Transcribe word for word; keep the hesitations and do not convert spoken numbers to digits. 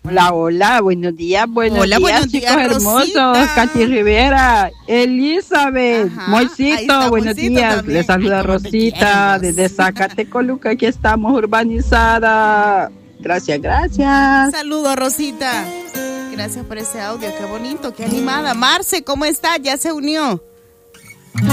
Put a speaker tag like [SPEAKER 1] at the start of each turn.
[SPEAKER 1] Hola, hola, buenos días, buenos
[SPEAKER 2] hola,
[SPEAKER 1] días,
[SPEAKER 2] buenos
[SPEAKER 1] chicos
[SPEAKER 2] días,
[SPEAKER 1] hermosos, Katy Rivera, Elizabeth,
[SPEAKER 2] Ajá,
[SPEAKER 1] Moisito,
[SPEAKER 2] está,
[SPEAKER 1] buenos
[SPEAKER 2] Moisito
[SPEAKER 1] días,
[SPEAKER 2] también.
[SPEAKER 1] les saluda
[SPEAKER 2] Ay,
[SPEAKER 1] Rosita desde Zacatecoluca, aquí estamos urbanizada, gracias, gracias.
[SPEAKER 2] Saludos, Rosita, gracias por ese audio, qué bonito, qué animada. Marce, ¿cómo está? ¿Ya se unió?